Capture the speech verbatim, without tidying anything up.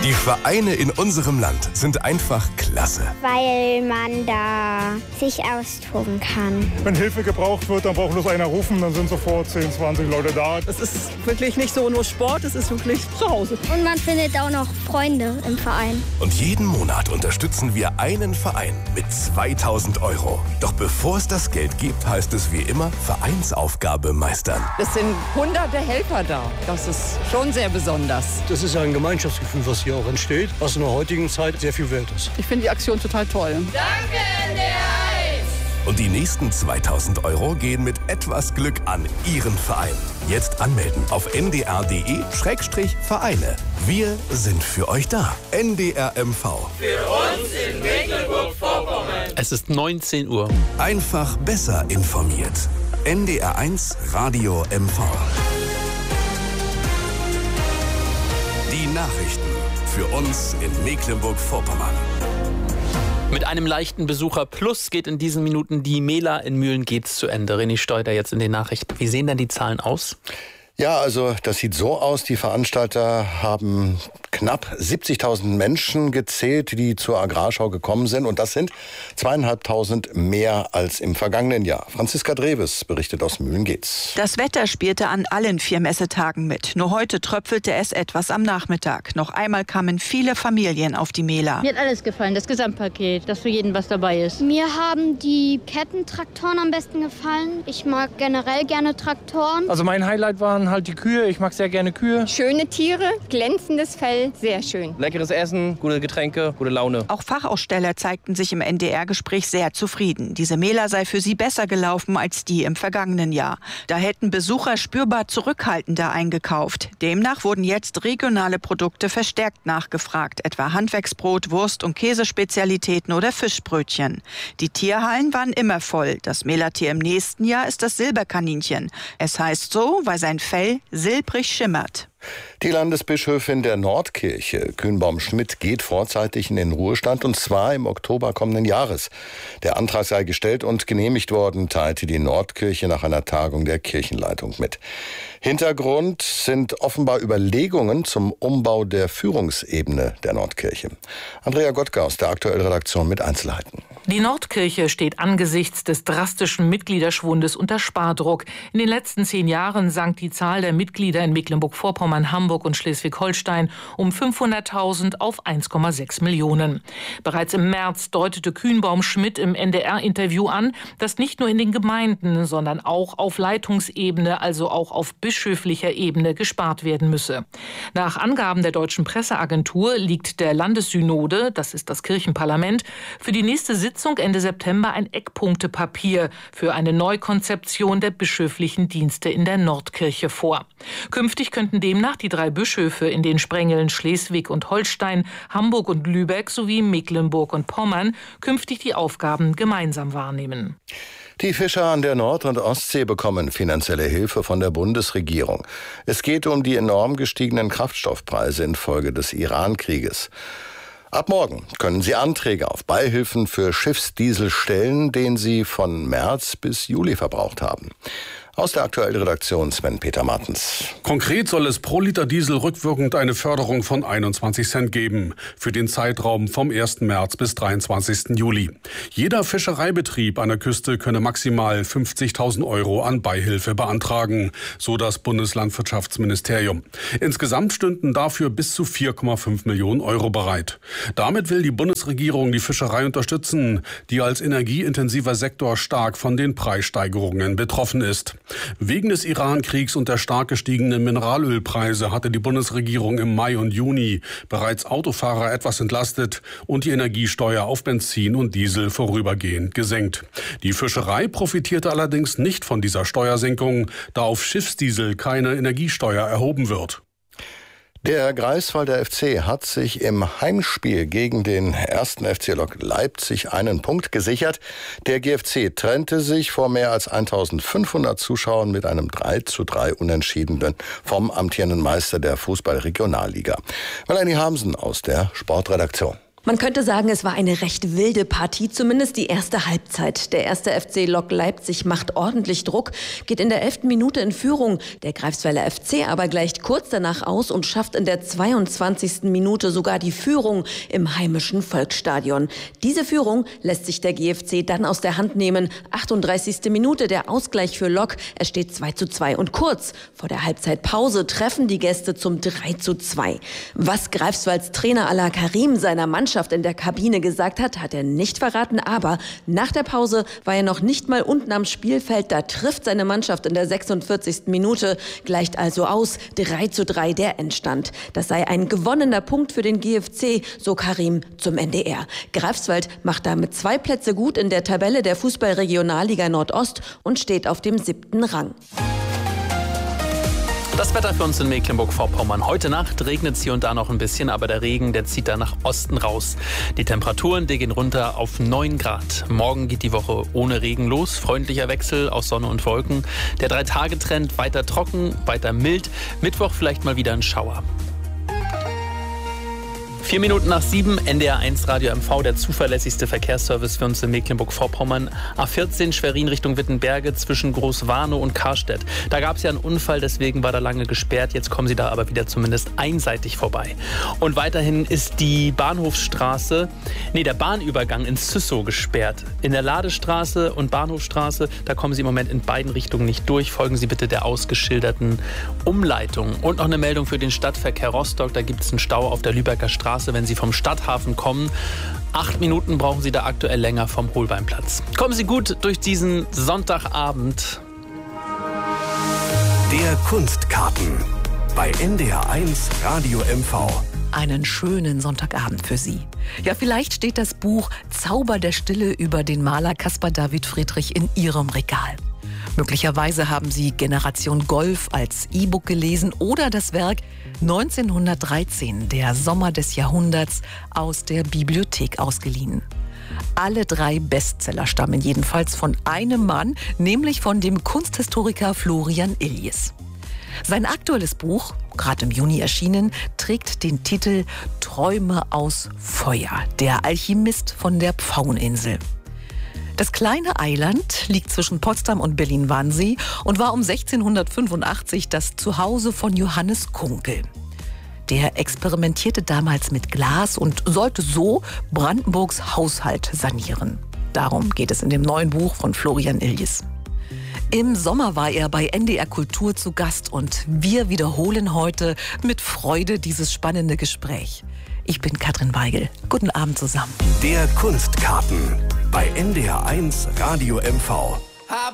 Die Vereine in unserem Land sind einfach klasse. Weil man da sich austoben kann. Wenn Hilfe gebraucht wird, dann braucht bloß einer rufen, dann sind sofort zehn, zwanzig Leute da. Es ist wirklich nicht so nur Sport, es ist wirklich zu Hause. Und man findet auch noch Freunde im Verein. Und jeden Monat unterstützen wir einen Verein mit zweitausend Euro. Doch bevor es das Geld gibt, heißt es wie immer Vereinsaufgabe meistern. Es sind hunderte Helfer da. Das ist schon sehr besonders. Das ist ja ein Gemeinschaftsgefühl, was hier auch entsteht, was in der heutigen Zeit sehr viel wert ist. Ich finde die Aktion total toll. Danke, N D R eins! Und die nächsten zweitausend Euro gehen mit etwas Glück an Ihren Verein. Jetzt anmelden auf n d r punkt d e Schrägstrich Vereine. Wir sind für euch da. N D R M V. Für uns in Mecklenburg-Vorpommern. Es ist neunzehn Uhr. Einfach besser informiert. N D R eins Radio M V. Die Nachrichten für uns in Mecklenburg-Vorpommern. Mit einem leichten Besucher plus geht in diesen Minuten die Mela in Mühlen-Geetz zu Ende. René Steuder jetzt in den Nachrichten. Wie sehen denn die Zahlen aus? Ja, also das sieht so aus. Die Veranstalter haben knapp siebzigtausend Menschen gezählt, die zur Agrarschau gekommen sind. Und das sind zweieinhalbtausend mehr als im vergangenen Jahr. Franziska Dreves berichtet aus Mühlen-Geetz. Das Wetter spielte an allen vier Messetagen mit. Nur heute tröpfelte es etwas am Nachmittag. Noch einmal kamen viele Familien auf die Mela. Mir hat alles gefallen, das Gesamtpaket, dass für jeden was dabei ist. Mir haben die Kettentraktoren am besten gefallen. Ich mag generell gerne Traktoren. Also mein Highlight waren halt die Kühe. Ich mag sehr gerne Kühe. Schöne Tiere, glänzendes Fell, sehr schön. Leckeres Essen, gute Getränke, gute Laune. Auch Fachaussteller zeigten sich im N D R-Gespräch sehr zufrieden. Diese Mela sei für sie besser gelaufen als die im vergangenen Jahr. Da hätten Besucher spürbar zurückhaltender eingekauft. Demnach wurden jetzt regionale Produkte verstärkt nachgefragt, etwa Handwerksbrot, Wurst- und Käsespezialitäten oder Fischbrötchen. Die Tierhallen waren immer voll. Das Melatier im nächsten Jahr ist das Silberkaninchen. Es heißt so, weil sein Fell silbrig schimmert. Die Landesbischöfin der Nordkirche, Kühnbaum-Schmidt, geht vorzeitig in den Ruhestand, und zwar im Oktober kommenden Jahres. Der Antrag sei gestellt und genehmigt worden, teilte die Nordkirche nach einer Tagung der Kirchenleitung mit. Hintergrund sind offenbar Überlegungen zum Umbau der Führungsebene der Nordkirche. Andrea Gottger aus der aktuellen Redaktion mit Einzelheiten. Die Nordkirche steht angesichts des drastischen Mitgliederschwundes unter Spardruck. In den letzten zehn Jahren sank die Zahl der Mitglieder in Mecklenburg-Vorpommern, Hamburg und Schleswig-Holstein um fünfhunderttausend auf eins Komma sechs Millionen. Bereits im März deutete Kühnbaum-Schmidt im N D R-Interview an, dass nicht nur in den Gemeinden, sondern auch auf Leitungsebene, also auch auf bischöflicher Ebene gespart werden müsse. Nach Angaben der Deutschen Presseagentur liegt der Landessynode, das ist das Kirchenparlament, für die nächste Sitzung Ende September ein Eckpunktepapier für eine Neukonzeption der bischöflichen Dienste in der Nordkirche vor. Künftig könnten demnach die drei Bischöfe in den Sprengeln Schleswig und Holstein, Hamburg und Lübeck sowie Mecklenburg und Pommern künftig die Aufgaben gemeinsam wahrnehmen. Die Fischer an der Nord- und Ostsee bekommen finanzielle Hilfe von der Bundesregierung. Es geht um die enorm gestiegenen Kraftstoffpreise infolge des Iran-Krieges. Ab morgen können Sie Anträge auf Beihilfen für Schiffsdiesel stellen, den Sie von März bis Juli verbraucht haben. Aus der aktuellen Redaktion Sven-Peter Martens. Konkret soll es pro Liter Diesel rückwirkend eine Förderung von einundzwanzig Cent geben. Für den Zeitraum vom ersten März bis dreiundzwanzigsten Juli. Jeder Fischereibetrieb an der Küste könne maximal fünfzigtausend Euro an Beihilfe beantragen, so das Bundeslandwirtschaftsministerium. Insgesamt stünden dafür bis zu vier Komma fünf Millionen Euro bereit. Damit will die Bundesregierung die Fischerei unterstützen, die als energieintensiver Sektor stark von den Preissteigerungen betroffen ist. Wegen des Iran-Kriegs und der stark gestiegenen Mineralölpreise hatte die Bundesregierung im Mai und Juni bereits Autofahrer etwas entlastet und die Energiesteuer auf Benzin und Diesel vorübergehend gesenkt. Die Fischerei profitierte allerdings nicht von dieser Steuersenkung, da auf Schiffsdiesel keine Energiesteuer erhoben wird. Der Greifswalder F C hat sich im Heimspiel gegen den ersten F C Lok Leipzig einen Punkt gesichert. Der G F C trennte sich vor mehr als eintausendfünfhundert Zuschauern mit einem drei zu drei Unentschieden vom amtierenden Meister der Fußball-Regionalliga. Melanie Hamsen aus der Sportredaktion. Man könnte sagen, es war eine recht wilde Partie, zumindest die erste Halbzeit. Der erste F C Lok Leipzig macht ordentlich Druck, geht in der elften Minute in Führung. Der Greifswalder F C aber gleicht kurz danach aus und schafft in der zweiundzwanzigsten Minute sogar die Führung im heimischen Volksstadion. Diese Führung lässt sich der G F C dann aus der Hand nehmen. achtunddreißigste Minute der Ausgleich für Lok. Es steht zwei zu zwei und kurz vor der Halbzeitpause treffen die Gäste zum drei zu zwei. Was Greifswalds Trainer Ala Karim seiner Mannschaft in der Kabine gesagt hat, hat er nicht verraten, aber nach der Pause war er noch nicht mal unten am Spielfeld. Da trifft seine Mannschaft in der sechsundvierzigsten Minute, gleicht also aus, drei zu drei der Endstand. Das sei ein gewonnener Punkt für den G F C, so Karim zum N D R. Greifswald macht damit zwei Plätze gut in der Tabelle der Fußball-Regionalliga Nordost und steht auf dem siebten Rang. Das Wetter für uns in Mecklenburg-Vorpommern. Heute Nacht regnet es hier und da noch ein bisschen, aber der Regen, der zieht da nach Osten raus. Die Temperaturen, die gehen runter auf neun Grad. Morgen geht die Woche ohne Regen los. Freundlicher Wechsel aus Sonne und Wolken. Der Drei-Tage-Trend weiter trocken, weiter mild. Mittwoch vielleicht mal wieder ein Schauer. Vier Minuten nach sieben, N D R eins Radio M V, der zuverlässigste Verkehrsservice für uns in Mecklenburg-Vorpommern. A vierzehn Schwerin Richtung Wittenberge zwischen Großwarnow und Karstedt. Da gab es ja einen Unfall, deswegen war da lange gesperrt. Jetzt kommen Sie da aber wieder zumindest einseitig vorbei. Und weiterhin ist die Bahnhofsstraße, nee, der Bahnübergang in Züssow gesperrt. In der Ladestraße und Bahnhofstraße, da kommen Sie im Moment in beiden Richtungen nicht durch. Folgen Sie bitte der ausgeschilderten Umleitung. Und noch eine Meldung für den Stadtverkehr Rostock. Da gibt es einen Stau auf der Lübecker Straße. Wenn Sie vom Stadthafen kommen. Acht Minuten brauchen Sie da aktuell länger vom Holbeinplatz. Kommen Sie gut durch diesen Sonntagabend. Der Kunstkarten bei N D R eins Radio M V. Einen schönen Sonntagabend für Sie. Ja, vielleicht steht das Buch Zauber der Stille über den Maler Caspar David Friedrich in Ihrem Regal. Möglicherweise haben Sie Generation Golf als E-Book gelesen oder das Werk neunzehnhundertdreizehn, der Sommer des Jahrhunderts, aus der Bibliothek ausgeliehen. Alle drei Bestseller stammen jedenfalls von einem Mann, nämlich von dem Kunsthistoriker Florian Illies. Sein aktuelles Buch, gerade im Juni erschienen, trägt den Titel Träume aus Feuer, der Alchemist von der Pfaueninsel. Das kleine Eiland liegt zwischen Potsdam und Berlin-Wannsee und war um sechzehnhundertfünfundachtzig das Zuhause von Johannes Kunkel. Der experimentierte damals mit Glas und sollte so Brandenburgs Haushalt sanieren. Darum geht es in dem neuen Buch von Florian Illies. Im Sommer war er bei N D R Kultur zu Gast und wir wiederholen heute mit Freude dieses spannende Gespräch. Ich bin Katrin Weigel. Guten Abend zusammen. Der Kunstkarten bei N D R eins Radio M V.